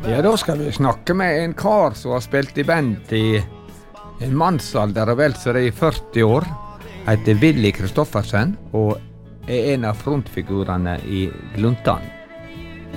Ja, da skal vi snakke med en kar som har spilt i band i en mannsalder og vel så det i 40 år. Heter Willy Kristoffersen og er en av frontfigurene i Gluntan.